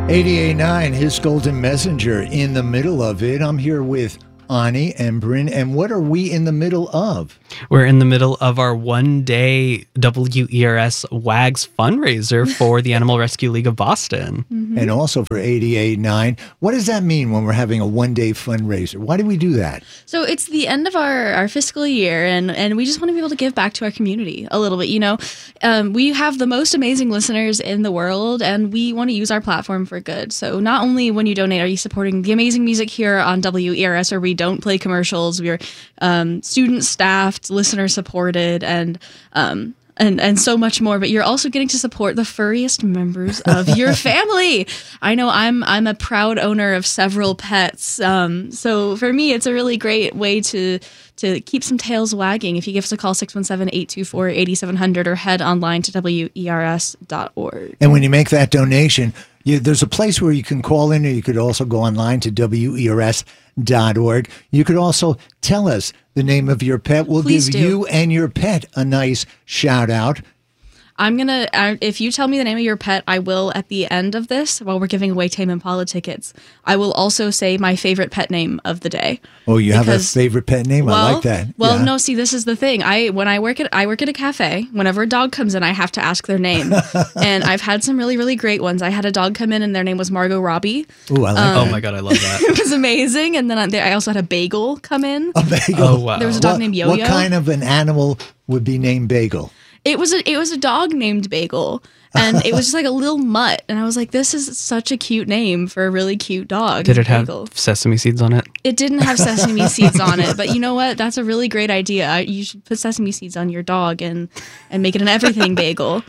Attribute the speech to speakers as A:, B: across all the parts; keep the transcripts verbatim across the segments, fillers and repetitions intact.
A: eighty-eight point nine, his Golden Messenger in the middle of it. I'm here with Ani and Bryn, and what are we in the middle of?
B: We're in the middle of our one-day W E R S WAGS fundraiser for the Animal Rescue League of Boston.
A: Mm-hmm. And also for eighty-eight point nine. What does that mean when we're having a one-day fundraiser? Why do we do that?
C: So it's the end of our, our fiscal year, and, and we just want to be able to give back to our community a little bit. You know, um, we have the most amazing listeners in the world, and we want to use our platform for good. So not only when you donate are you supporting the amazing music here on W E R S, where we don't play commercials, we're um, student staffed, listener supported, and um, and and so much more. But you're also getting to support the furriest members of your family. I know I'm I'm a proud owner of several pets, um, so for me it's a really great way to to keep some tails wagging. If you give us a call, six one seven, eight two four, eight seven zero zero, or head online to W E R S dot org.
A: And when you make that donation, you, there's a place where you can call in, or you could also go online to W E R S dot org. You could also tell us the name of your pet. We'll
C: Please
A: give
C: do.
A: you and your pet a nice shout out.
C: I'm going to, if you tell me the name of your pet, I will, at the end of this, while we're giving away Tame Impala tickets, I will also say my favorite pet name of the day.
A: Oh, you have a
C: Because-
A: favorite pet name?
C: Well,
A: I like that.
C: Well,
A: Yeah.
C: no, see, this is the thing. I when I work at I work at a cafe. Whenever a dog comes in, I have to ask their name, and I've had some really really great ones. I had a dog come in, and their name was Margot Robbie.
A: Ooh, I like
B: Oh
A: that.
B: my God, I love that.
C: It was amazing. And then I, I also had a bagel come in.
A: A bagel.
B: Oh, wow.
C: There was a dog
A: What-
C: named Yo-Yo.
A: What kind of an animal would be named Bagel?
C: It was a it was a dog named Bagel, and it was just like a little mutt. And I was like, this is such a cute name for a really cute dog.
B: Did it have
C: Bagel.
B: sesame seeds on it?
C: It didn't have sesame seeds on it, but you know what? That's a really great idea. I, you should put sesame seeds on your dog and and make it an everything bagel.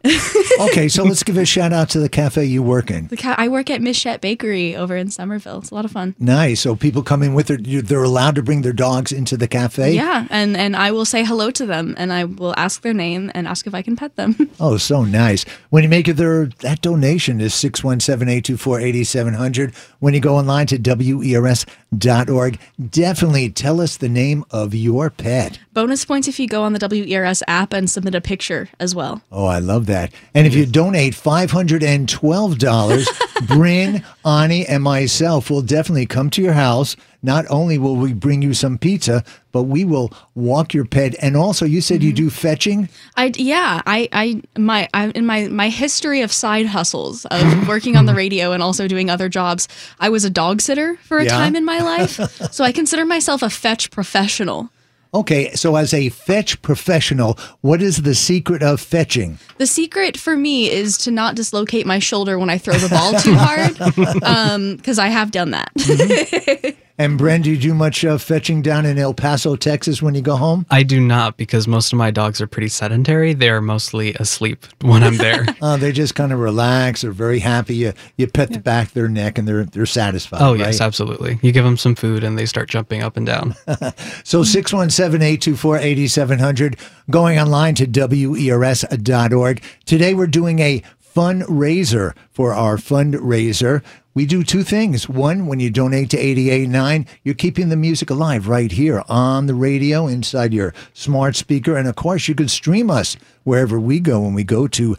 A: Okay, so let's give a shout out to the cafe you work in.
C: The ca- I work at Michette Bakery over in Somerville. It's a lot of fun.
A: Nice. So people come in with their, you- they're allowed to bring their dogs into the cafe?
C: Yeah, and and I will say hello to them, and I will ask their name and ask if I can pet them.
A: Oh, so nice. When you make it there, that donation is six one seven, eight two four, eight seven zero zero. When you go online to W E R S dot org, definitely tell us the name of your pet.
C: Bonus points if you go on the W E R S app and submit a picture as well.
A: Oh, I love that. And if you donate five hundred twelve dollars, Bryn, Ani, and myself will definitely come to your house. Not only will we bring you some pizza, but we will walk your pet. And also, you said you do fetching?
C: I yeah, I I my I, in my my history of side hustles of working on the radio and also doing other jobs, I was a dog sitter for a
A: Yeah.
C: time in my life. So I consider myself a fetch professional.
A: Okay, so as a fetch professional, what is the secret of fetching?
C: The secret for me is to not dislocate my shoulder when I throw the ball too hard, um, because I have done that.
A: And Bren, do you do much uh, fetching down in El Paso, Texas when you go home?
B: I do not, because most of my dogs are pretty sedentary. They are mostly asleep when I'm there.
A: Uh, they just kind of relax. They're very happy. You, you pet the back of their neck and they're they're satisfied.
B: Oh,
A: right?
B: yes, absolutely. You give them some food and they start jumping up and down.
A: So six one seven, eight two four, eight seven zero zero, going online to W E R S dot org. Today we're doing a fundraiser for our fundraiser. We do two things. One, when you donate to eighty-eight point nine, you're keeping the music alive right here on the radio inside your smart speaker. And of course, you can stream us wherever we go when we go to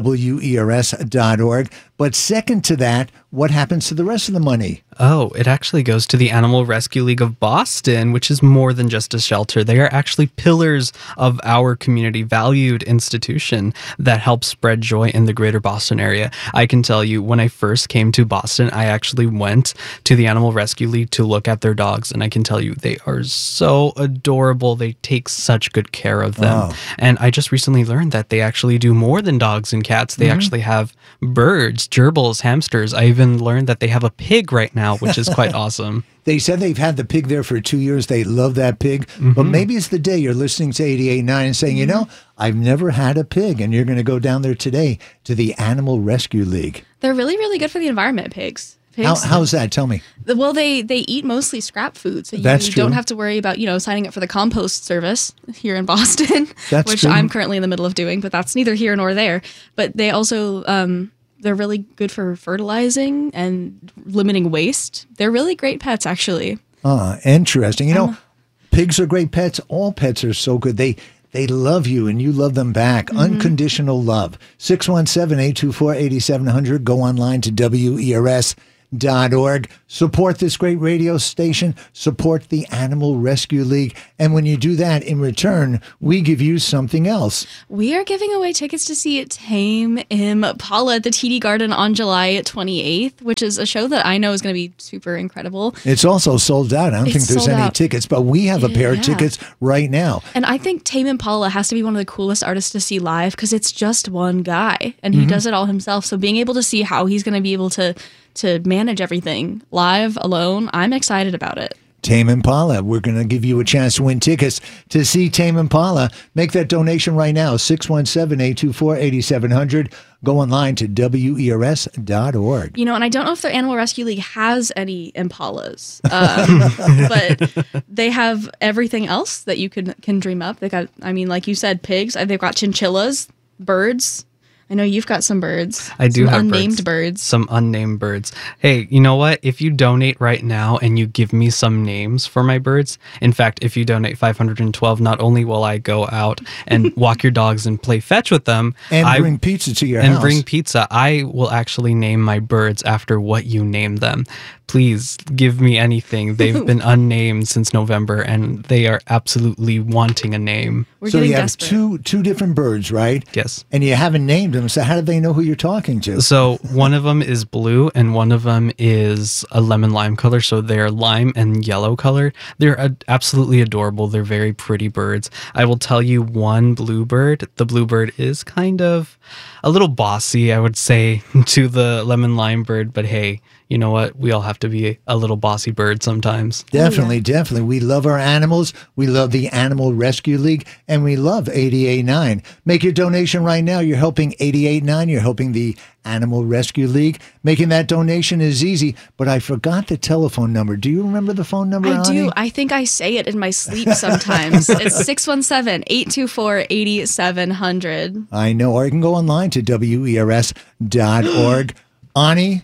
A: W E R S dot org. But second to that, what happens to the rest of the money?
B: Oh, it actually goes to the Animal Rescue League of Boston, which is more than just a shelter. They are actually pillars of our community, valued institution that helps spread joy in the greater Boston area. I can tell you, when I first came to Boston, I actually went to the Animal Rescue League to look at their dogs, and I can tell you they are so adorable. They take such good care of them.
A: Oh.
B: And I just recently learned that they actually do more than dogs and cats. They actually have birds, gerbils, hamsters. I even learned that they have a pig right now, which is quite awesome.
A: They said they've had the pig there for two years. They love that pig. But maybe it's the day you're listening to eighty-eight point nine and saying, you know, I've never had a pig. And you're going to go down there today to the Animal Rescue League.
C: They're really really good for the environment. Pigs.
A: How,
C: Pigs.
A: how's that? Tell me.
C: Well, they they eat mostly scrap food, so you
A: That's true.
C: don't have to worry about you know signing up for the compost service here in Boston,
A: That's
C: which
A: true.
C: I'm currently in the middle of doing. But that's neither here nor there. But they also um, they're really good for fertilizing and limiting waste. They're really great pets, actually.
A: Uh, interesting. You know, pigs are great pets. All pets are so good. They They love you and you love them back. Mm-hmm. Unconditional love. six one seven, eight two four, eight seven zero zero. Go online to W E R S dot org. Support this great radio station. Support the Animal Rescue League. And when you do that, in return, we give you something else.
C: We are giving away tickets to see Tame Impala at the T D Garden on July twenty-eighth, which is a show that I know is going to be super incredible.
A: It's also sold out. I don't
C: it's
A: think there's any out. tickets, but we have a pair yeah. of tickets right now.
C: And I think Tame Impala has to be one of the coolest artists to see live because it's just one guy and he mm-hmm. does it all himself. So being able to see how he's going to be able to to manage everything live alone, I'm excited about it.
A: Tame Impala. We're going to give you a chance to win tickets to see Tame Impala. Make that donation right now, six one seven, eight two four, eight seven zero zero. Go online to W E R S dot org.
C: You know, and I don't know if their Animal Rescue League has any Impalas, um, but they have everything else that you can, can dream up. They got, I mean, like you said, pigs. They've got chinchillas, birds. I know you've got some birds.
B: I do
C: some
B: have
C: unnamed
B: birds.
C: birds.
B: Some unnamed birds. Hey, you know what? If you donate right now and you give me some names for my birds, in fact, if you donate five hundred twelve, not only will I go out and walk your dogs and play fetch with them,
A: and
B: I,
A: bring pizza to your
B: and
A: house.
B: And bring pizza, I will actually name my birds after what you name them. Please give me anything. They've been unnamed since November, and they are absolutely wanting a name.
C: We're
A: so
C: getting
A: you have
C: desperate.
A: two two different birds, right?
B: Yes.
A: And you haven't named them, so how do they know who you're talking to?
B: So one of them is blue, and one of them is a lemon lime color. So they're lime and yellow color. They're uh, absolutely adorable. They're very pretty birds. I will tell you one bluebird. The bluebird is kind of a little bossy, I would say, to the lemon lime bird. But hey, you know what? We all have to be a little bossy bird sometimes.
A: Definitely,
C: oh, yeah.
A: definitely. We love our animals. We love the Animal Rescue League, and we love eighty-eight point nine. Make your donation right now. You're helping eighty-eight point nine. You're helping the Animal Rescue League. Making that donation is easy, but I forgot the telephone number. Do you remember the phone number,
C: I
A: Ani?
C: do. I think I say it in my sleep sometimes. It's six one seven, eight two four, eight seven zero zero.
A: I know. Or you can go online to W E R S dot org. Ani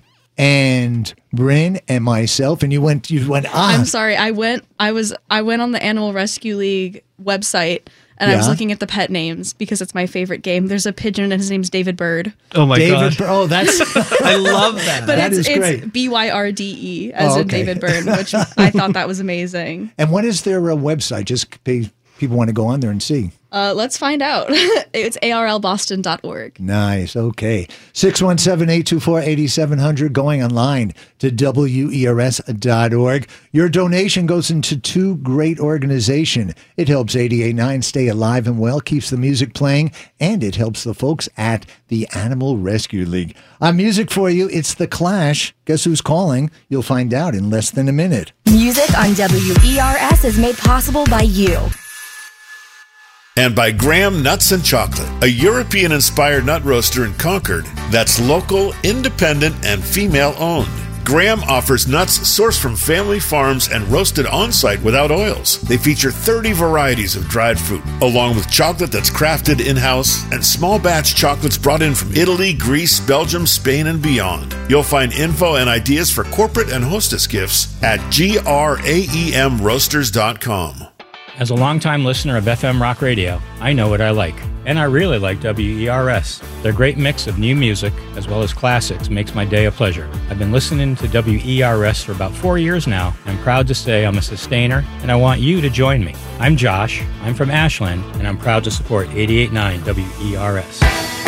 A: and Bryn and myself, and you went you went ah
C: I'm sorry. I went I was I went on the Animal Rescue League website and
A: yeah.
C: I was looking at the pet names because it's my favorite game. There's a pigeon and his name's David Bird.
B: Oh my
A: David
B: god.
A: Oh, that's
B: I love that.
C: But
A: that
C: it's,
A: is great.
C: It's B Y R D E as
A: oh,
C: in
A: okay.
C: David Bird, which I thought that was amazing.
A: And what is their uh, website? Just pay, people want to go on there and see.
C: Uh, let's find out. It's A R L Boston dot org.
A: Nice. Okay. six one seven, eight two four, eight seven zero zero. Going online to W E R S dot org. Your donation goes into two great organizations. It helps eighty-eight point nine stay alive and well, keeps the music playing, and it helps the folks at the Animal Rescue League. On music for you, it's The Clash. Guess who's calling? You'll find out in less than a minute.
D: Music on W E R S is made possible by you.
E: And by Graham Nuts and Chocolate, a European-inspired nut roaster in Concord that's local, independent, and female-owned. Graham offers nuts sourced from family farms and roasted on-site without oils. They feature thirty varieties of dried fruit, along with chocolate that's crafted in-house and small-batch chocolates brought in from Italy, Greece, Belgium, Spain, and beyond. You'll find info and ideas for corporate and hostess gifts at graem roasters dot com.
F: As a longtime listener of F M Rock Radio, I know what I like. And I really like W E R S. Their great mix of new music, as well as classics, makes my day a pleasure. I've been listening to W E R S for about four years now. I'm proud to say I'm a sustainer, and I want you to join me. I'm Josh, I'm from Ashland, and I'm proud to support eighty-eight point nine W E R S.